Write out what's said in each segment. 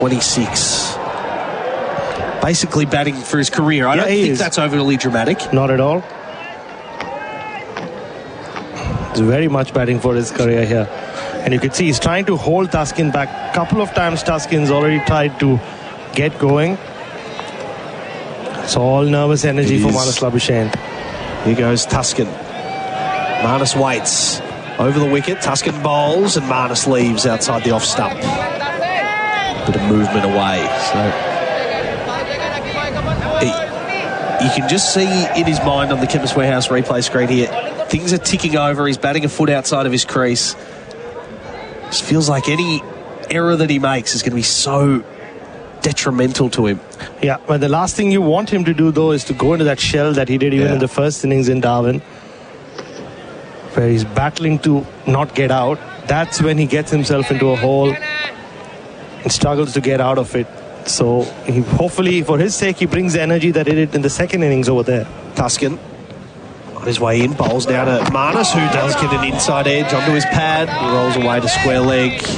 26. Basically batting for his career. I don't think that's overly dramatic. Not at all. He's very much batting for his career here. And you can see he's trying to hold Tuskin back. A couple of times Tuskin's already tried to get going. It's all nervous energy for Marnus Labuschagne. Here goes Tuskin. Marnus waits over the wicket. Tuskin bowls and Marnus leaves outside the off stump. Bit of movement away. So you can just see in his mind on the Chemist Warehouse replay screen here, things are ticking over. He's batting a foot outside of his crease. Just feels like any error that he makes is going to be so detrimental to him. Yeah, but the last thing you want him to do, though, is to go into that shell that he did even in the first innings in Darwin, where he's battling to not get out. That's when he gets himself into a hole and struggles to get out of it. So hopefully, for his sake, he brings the energy that he did in the second innings over there. Tuskin on his way in, bowls down to Marnus, who does get an inside edge onto his pad. He rolls away to square leg. So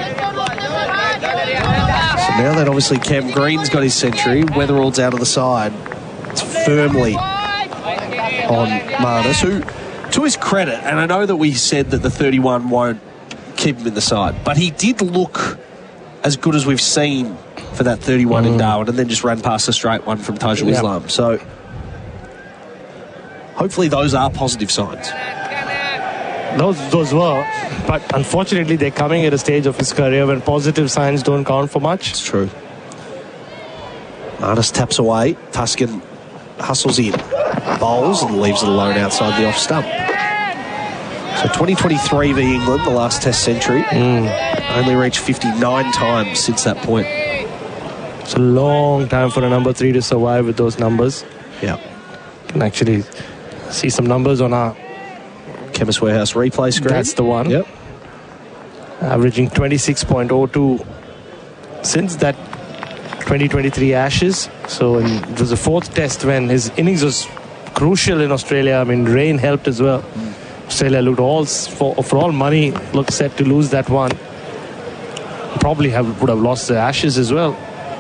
now that obviously Cam Green's got his century, Weatherall's out of the side. It's firmly on Marnus, who, to his credit, and I know that we said that the 31 won't keep him in the side, but he did look as good as we've seen for that 31 in Darwin, and then just ran past a straight one from Tajul Islam. So hopefully those are positive signs. Those were, but unfortunately they're coming at a stage of his career when positive signs don't count for much. It's true. Marnus taps away. Tuskin hustles in, bowls and leaves it alone outside the off stump. So 2023 v England, the last Test century, only reached 59 times since that point. It's a long time for a number 3 to survive with those numbers. Yeah. Can actually see some numbers on our Chemist Warehouse replay screen. That's the one. Yep. Averaging 26.02 since that 2023 Ashes. So it was the 4th Test when his innings was crucial in Australia. I mean, rain helped as well. Australia looked for all money, looked set to lose that one. Probably would have lost the Ashes as well.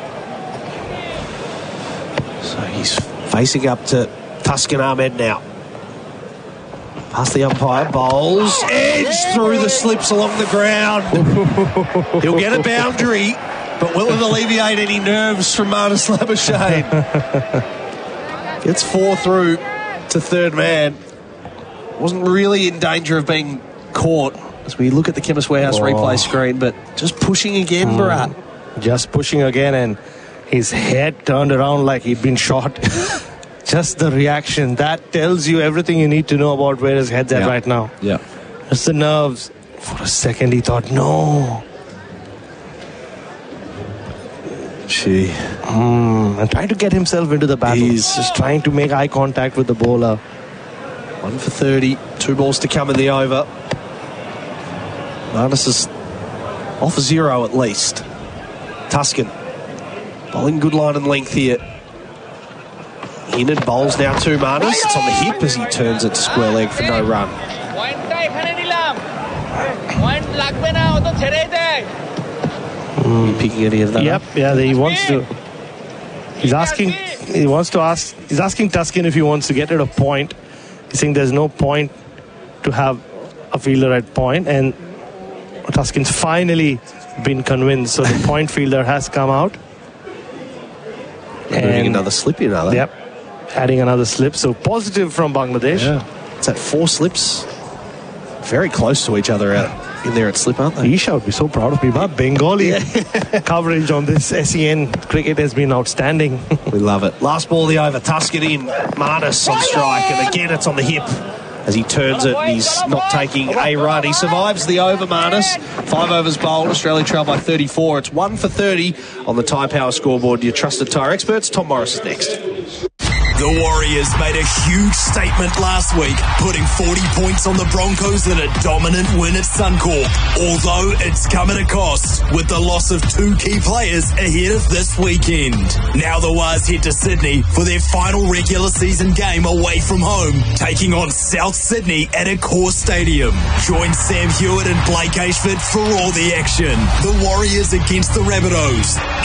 So he's facing up to Tuskin Ahmed now. Past the umpire, bowls, edge through the slips along the ground. He'll get a boundary, but will it alleviate any nerves from Marnus Labuschagne? Gets 4 through to third man. Wasn't really in danger of being caught as we look at the Chemist Warehouse replay screen, but just pushing again, Bharat. Just pushing again, and his head turned around like he'd been shot. Just the reaction, that tells you everything you need to know about where his head's at right now. Yeah. Just the nerves. For a second he thought, no. Gee. And trying to get himself into the battle. He's just trying to make eye contact with the bowler. 1 for 30, 2 balls to come in the over. Marnus is off 0 at least. Tuskin bowling good line and length here. In and bowls now to Marnus. It's on the hip as he turns it to square leg for no run. Picking any of that Yep, up? yeah, he wants to. He's asking Tuskin if he wants to get at a point. He's saying there's no point to have a fielder at point, and Tuskin's finally been convinced, so the point fielder has come out. Moving another slip in, are they? Yep, adding another slip, so positive from Bangladesh. Yeah. It's at 4 slips. Very close to each other out in there at slip, aren't they? Isha would be so proud of me. My Bengali coverage on this SEN cricket has been outstanding. We love it. Last ball of the over. Tuskin in. Marnus on strike. And again, it's on the hip as he turns it. And he's not taking a run. He survives the over, Marnus. 5 overs bowled. Australia trail by 34. It's 1 for 30 on the Tyre Power scoreboard. Your trusted tyre experts. Tom Morris is next. The Warriors made a huge statement last week, putting 40 points on the Broncos in a dominant win at Suncorp. Although it's come at a cost, with the loss of 2 key players ahead of this weekend. Now the Wars head to Sydney for their final regular season game away from home, taking on South Sydney at Accor Stadium. Join Sam Hewitt and Blake Ashford for all the action. The Warriors against the Rabbitohs.